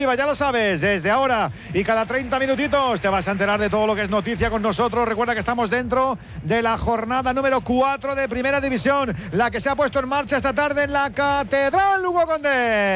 Ya lo sabes, desde ahora y cada 30 minutitos te vas a enterar de todo lo que es noticia con nosotros. Recuerda que estamos dentro de la jornada número 4 de Primera División, la que se ha puesto en marcha esta tarde en la Catedral Lugo Condés.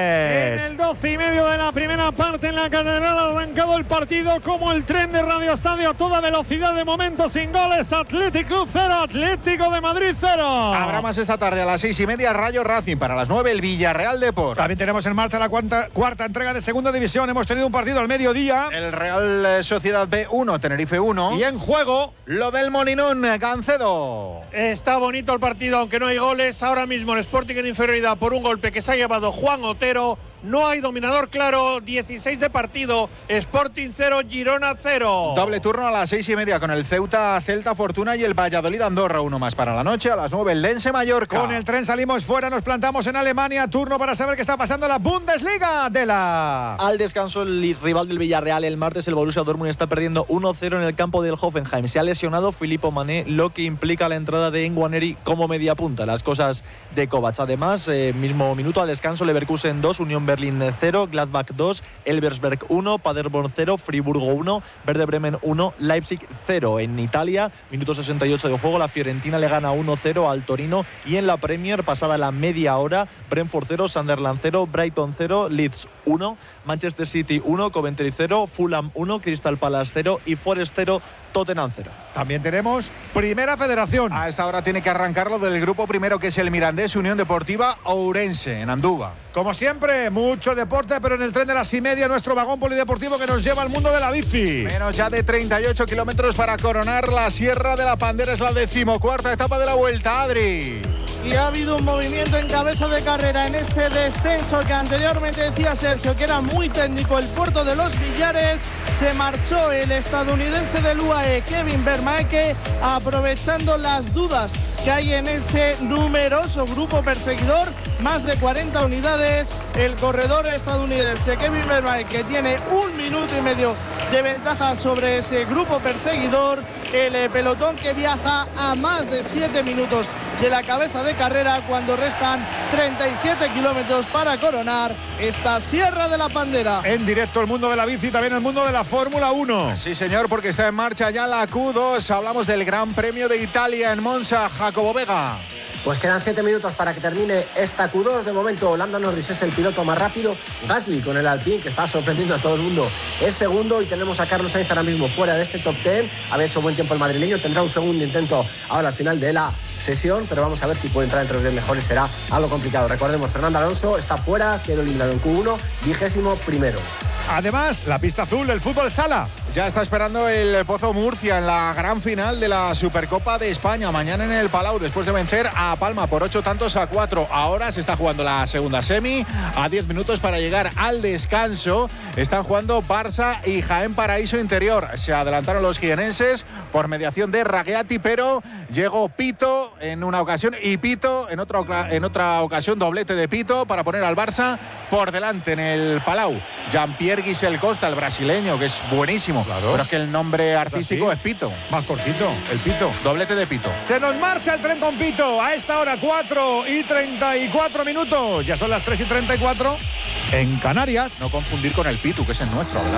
En el 12:30 de la primera parte en la Catedral ha arrancado el partido como el tren de Radio Estadio a toda velocidad, de momento sin goles. Athletic Club 0, Atlético de Madrid 0. Habrá más esta tarde a las 6:30, Rayo Racing. Para las 9 el Villarreal Depor. También tenemos en marcha la cuarta entrega de Segunda División. Hemos tenido un partido al mediodía. El Real Sociedad B1, Tenerife 1. Y en juego lo del Molinón, Gancedo. Está bonito el partido, aunque no hay goles. Ahora mismo el Sporting en inferioridad por un golpe que se ha llevado Juan Otero. No hay dominador claro. 16 de partido. Sporting 0, Girona 0. Doble turno a las 6:30 con el Ceuta, Celta, Fortuna y el Valladolid Andorra. Uno más para la noche. A las 9 el Lense Mallorca. Con el tren salimos fuera, nos plantamos en Alemania. Turno para saber qué está pasando en la Bundesliga de la... Al descanso, el rival del Villarreal el martes, el Borussia Dortmund, está perdiendo 1-0 en el campo del Hoffenheim. Se ha lesionado Filippo Mané, lo que implica la entrada de Nwaneri como mediapunta. Las cosas de Kovac. Además, mismo minuto al descanso, Leverkusen 2, Unión Berlín 0, Gladbach 2, Elversberg 1, Paderborn 0, Friburgo 1, Werder Bremen 1, Leipzig 0. En Italia, minuto 68 de juego, la Fiorentina le gana 1-0 al Torino. Y en la Premier, pasada la media hora, Brentford 0, Sunderland 0, Brighton 0, Leeds 1, Manchester City 1, Coventry 0, Fulham 1, Crystal Palace 0 y Forest 0, Tottenham 0. También tenemos Primera Federación. A esta hora tiene que arrancarlo del grupo primero, que es el Mirandés Unión Deportiva Ourense, en Andúba. Como siempre, mucho deporte, pero en el tren de las 6:30, nuestro vagón polideportivo que nos lleva al mundo de la bici. Menos ya de 38 kilómetros para coronar la Sierra de la Pandera. Es la 14ª etapa de la Vuelta, Adri. Y ha habido un movimiento en cabeza de carrera en ese descenso que anteriormente decía Sergio que era muy técnico, el Puerto de los Villares. Se marchó el estadounidense del UAE, Kevin Vermaeke, aprovechando las dudas que hay en ese numeroso grupo perseguidor, más de 40 unidades. El corredor estadounidense Kevin Vermaeke tiene 1 minuto y medio de ventaja sobre ese grupo perseguidor. El pelotón que viaja a más de 7 minutos de la cabeza de carrera, cuando restan 37 kilómetros para coronar esta Sierra de la Pandera. En directo el mundo de la bici, también el mundo de la Fórmula 1. Sí, señor, porque está en marcha ya la Q2. Hablamos del Gran Premio de Italia en Monza. Jacobo Vega. Pues quedan 7 minutos para que termine esta Q2. De momento, Lando Norris es el piloto más rápido. Gasly con el Alpine, que está sorprendiendo a todo el mundo, es segundo. Y tenemos a Carlos Sainz ahora mismo fuera de este top 10. Había hecho buen tiempo el madrileño. Tendrá un segundo intento ahora al final de la sesión, pero vamos a ver si puede entrar entre los 10 mejores. Será algo complicado. Recordemos, Fernando Alonso está fuera, quedó eliminado en Q1, 21º. Además, la pista azul, el fútbol sala. Ya está esperando el Pozo Murcia en la gran final de la Supercopa de España. Mañana en el Palau, después de vencer a Palma por 8-4. Ahora se está jugando la segunda semi. A 10 minutos para llegar al descanso. Están jugando Barça y Jaén Paraíso Interior. Se adelantaron los jienenses por mediación de Ragueati, pero llegó Pito en una ocasión y Pito en otra ocasión, doblete de Pito para poner al Barça por delante en el Palau. Jean-Pierre Guisel Costa, el brasileño, que es buenísimo. Claro. Pero es que el nombre artístico es Pito. Más cortito, el Pito. Doblete de Pito. Se nos marcha el tren con Pito. A esta hora, 4:34 minutos. Ya son las 3:34 en Canarias. No confundir con el Pitu, que es el nuestro, ¿verdad?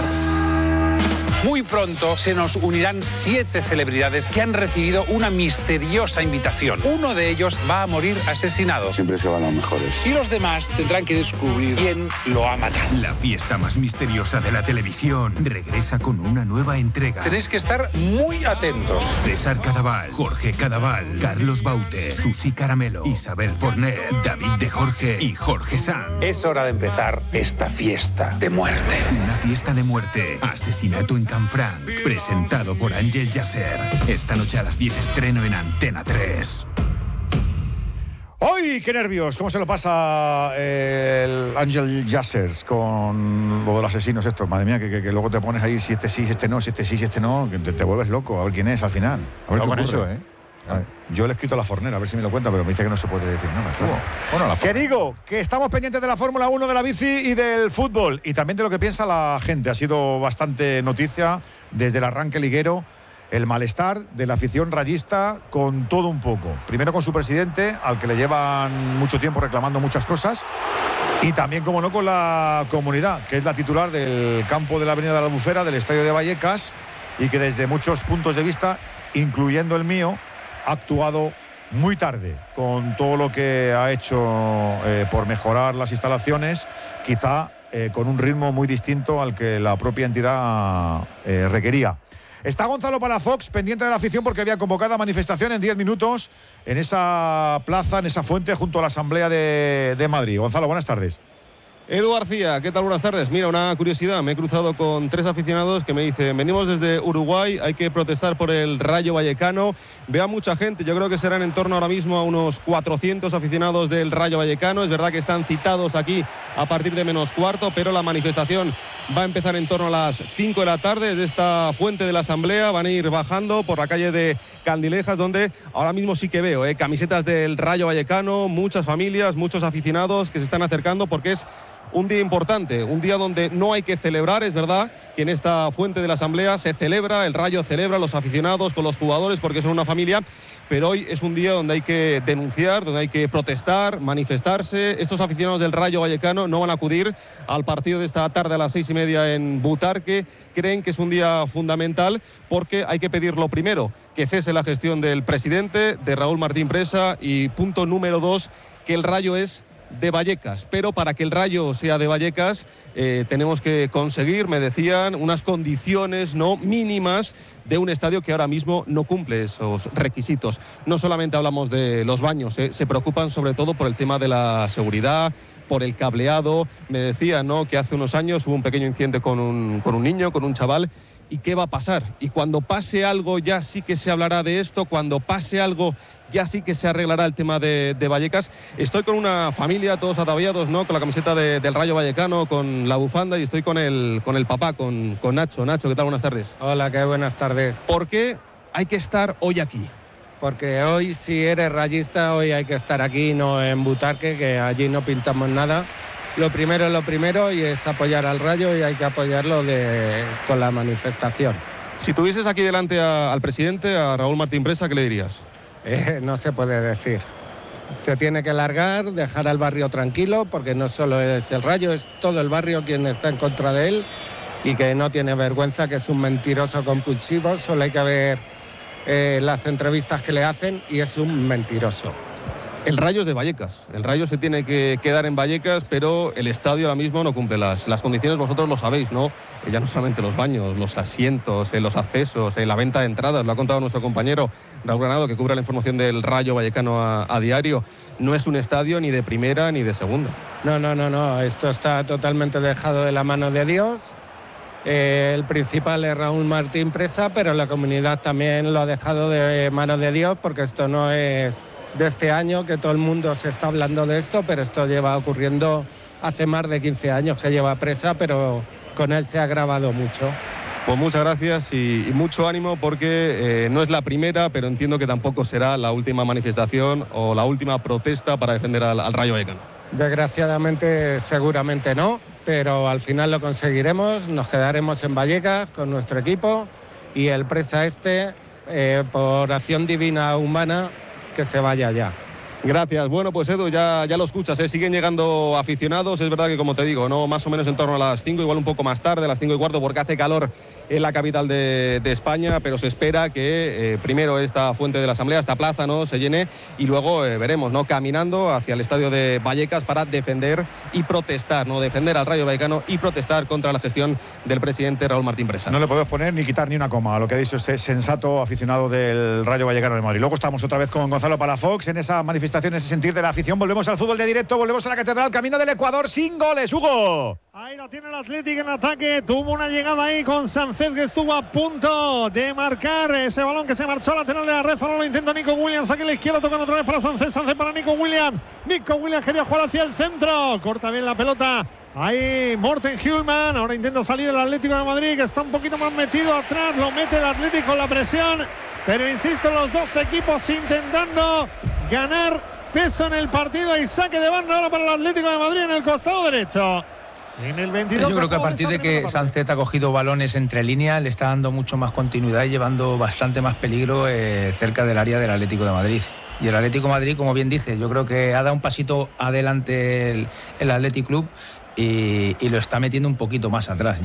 Muy pronto se nos unirán 7 celebridades que han recibido una misteriosa invitación. Uno de ellos va a morir asesinado. Siempre se van los mejores. Y los demás tendrán que descubrir quién lo ha matado. La fiesta más misteriosa de la televisión regresa con una nueva entrega. Tenéis que estar muy atentos. César Cadaval, Jorge Cadaval, Carlos Baute, Susi Caramelo, Isabel Forner, David de Jorge y Jorge Sanz. Es hora de empezar esta fiesta de muerte. Una fiesta de muerte. Asesinato en Canfranc. Presentado por Ángel Yasser. Esta noche a las 10 estreno en Antena 3. ¡Ay, qué nervios! ¿Cómo se lo pasa el Ángel Yassers con lo de los asesinos estos? Madre mía, que luego te pones ahí si este sí, si este no, si este sí, si este no, que te vuelves loco a ver quién es al final. A ver no qué con ocurre. eso, ¿eh? Yo le he escrito a la Fornera, a ver si me lo cuenta, pero me dice que no se puede decir nada. Bueno, ¿qué digo? Que estamos pendientes de la Fórmula 1, de la bici y del fútbol. Y también de lo que piensa la gente. Ha sido bastante noticia desde el arranque liguero. El malestar de la afición rayista con todo un poco. Primero con su presidente, al que le llevan mucho tiempo reclamando muchas cosas. Y también, como no, con la comunidad, que es la titular del campo de la Avenida de la Albufera, del Estadio de Vallecas, y que desde muchos puntos de vista, incluyendo el mío, ha actuado muy tarde con todo lo que ha hecho por mejorar las instalaciones, quizá con un ritmo muy distinto al que la propia entidad requería. Está Gonzalo Palafox, pendiente de la afición, porque había convocada manifestación en 10 minutos en esa plaza, en esa fuente, junto a la Asamblea de Madrid. Gonzalo, buenas tardes. Edu García, ¿qué tal? Buenas tardes. Mira, una curiosidad, me he cruzado con 3 aficionados que me dicen, venimos desde Uruguay, hay que protestar por el Rayo Vallecano. Veo a mucha gente, yo creo que serán en torno ahora mismo a unos 400 aficionados del Rayo Vallecano. Es verdad que están citados aquí a partir de -15, pero la manifestación va a empezar en torno a las 5 de la tarde desde esta fuente de la Asamblea. Van a ir bajando por la calle de Candilejas, donde ahora mismo sí que veo camisetas del Rayo Vallecano, muchas familias, muchos aficionados que se están acercando, porque es un día importante, un día donde no hay que celebrar. Es verdad que en esta fuente de la Asamblea se celebra, el Rayo celebra, los aficionados con los jugadores, porque son una familia, pero hoy es un día donde hay que denunciar, donde hay que protestar, manifestarse. Estos aficionados del Rayo Vallecano no van a acudir al partido de esta tarde a las 6:30 en Butarque. Creen que es un día fundamental porque hay que pedir lo primero, que cese la gestión del presidente, de Raúl Martín Presa, y punto número 2, que el Rayo es de Vallecas, pero para que el Rayo sea de Vallecas tenemos que conseguir, me decían, unas condiciones no mínimas de un estadio que ahora mismo no cumple esos requisitos. No solamente hablamos de los baños, se preocupan sobre todo por el tema de la seguridad, por el cableado. Me decían, ¿no?, que hace unos años hubo un pequeño incidente con un niño, con un chaval. ¿Y qué va a pasar? Y cuando pase algo ya sí que se hablará de esto, cuando pase algo ya sí que se arreglará el tema de Vallecas. Estoy con una familia, todos ataviados, ¿no?, con la camiseta del Rayo Vallecano, con la bufanda, y estoy con el papá, con Nacho. Nacho, ¿qué tal? Buenas tardes. Hola, qué buenas tardes. ¿Por qué hay que estar hoy aquí? Porque hoy, si eres rayista, hoy hay que estar aquí, no en Butarque, que allí no pintamos nada. Lo primero es lo primero, y es apoyar al Rayo, y hay que apoyarlo con la manifestación. Si tuvieses aquí delante al presidente, a Raúl Martín Presa, ¿qué le dirías? No se puede decir. Se tiene que largar, dejar al barrio tranquilo, porque no solo es el Rayo, es todo el barrio quien está en contra de él, y que no tiene vergüenza, que es un mentiroso compulsivo. Solo hay que ver las entrevistas que le hacen, y es un mentiroso. El Rayo es de Vallecas, el Rayo se tiene que quedar en Vallecas, pero el estadio ahora mismo no cumple las condiciones, vosotros lo sabéis, ¿no? Ya no solamente los baños, los asientos, los accesos, la venta de entradas, lo ha contado nuestro compañero Raúl Granado, que cubre la información del Rayo Vallecano a diario. No es un estadio ni de primera ni de segunda. No, esto está totalmente dejado de la mano de Dios. El principal es Raúl Martín Presa, pero la comunidad también lo ha dejado de mano de Dios, porque esto no es de este año, que todo el mundo se está hablando de esto, pero esto lleva ocurriendo hace más de 15 años que lleva Presa, pero con él se ha agravado mucho. Pues muchas gracias y mucho ánimo, porque no es la primera, pero entiendo que tampoco será la última manifestación o la última protesta para defender al Rayo Vallecano. Desgraciadamente, seguramente no, pero al final lo conseguiremos. Nos quedaremos en Vallecas con nuestro equipo, y el Presa por acción divina humana, que se vaya ya. Gracias. Bueno, pues Edu, ya lo escuchas, siguen llegando aficionados. Es verdad que, como te digo, no, más o menos en torno a las 5, igual un poco más tarde, a las 5:15, porque hace calor en la capital de España, pero se espera que primero esta fuente de la Asamblea, esta plaza, ¿no?, se llene, y luego veremos, ¿no?, caminando hacia el estadio de Vallecas para defender y protestar, ¿no?, defender al Rayo Vallecano y protestar contra la gestión del presidente Raúl Martín Presa. No le podemos poner ni quitar ni una coma a lo que ha dicho este sensato aficionado del Rayo Vallecano de Madrid. Luego estamos otra vez con Gonzalo Palafox en esa manifestación, en ese sentir de la afición. Volvemos al fútbol de directo, volvemos a la Catedral, camino del Ecuador sin goles. Hugo. Ahí la tiene el Athletic en ataque. Tuvo una llegada ahí con Sánchez, que estuvo a punto de marcar ese balón que se marchó a lateral de la red. Ahora lo intenta Nico Williams. Aquí a la izquierda, tocan otra vez para Sánchez. Sánchez para Nico Williams. Nico Williams quería jugar hacia el centro. Corta bien la pelota. Ahí Morten Hjulman. Ahora intenta salir el Atlético de Madrid, que está un poquito más metido atrás. Lo mete el Atlético con la presión. Pero insisto, los dos equipos intentando ganar peso en el partido. Y saque de banda ahora para el Atlético de Madrid en el costado derecho. En el 22. Yo creo que a partir de que Sánchez ha cogido balones entre líneas, le está dando mucho más continuidad y llevando bastante más peligro cerca del área del Atlético de Madrid. Y el Atlético de Madrid, como bien dice, yo creo que ha dado un pasito adelante el Athletic Club y lo está metiendo un poquito más atrás.